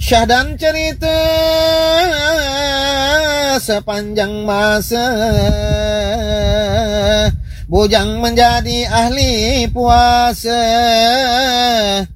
Syah dan cerita sepanjang masa, bujang menjadi ahli puasa.